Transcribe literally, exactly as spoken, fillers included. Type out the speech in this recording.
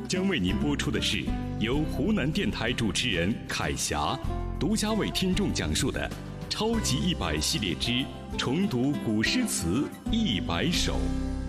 将为您播出的是由湖南电台主持人凯霞独家为听众讲述的超级一百系列之重读古诗词一百首。